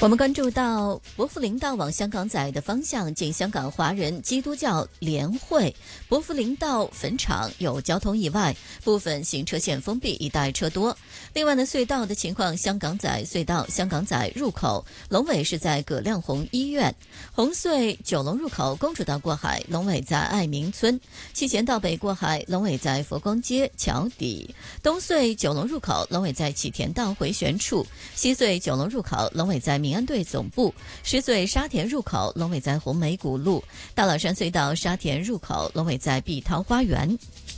我们关注到薄扶林道往香港仔的方向，经香港华人基督教联会薄扶林道坟场有交通意外，部分行车线封闭，一带车多。另外呢，隧道的情况，香港仔隧道香港仔入口龙尾是在葛量洪医院，红隧九龙入口公主道过海龙尾在爱民村，七贤道北过海龙尾在佛光街桥底，东隧九龙入口龙尾在启田道回旋处，西隧九龙入口龙尾在民安队总部，石隧沙田入口龙尾在红梅谷路，大老山隧道沙田入口龙尾在碧涛花园。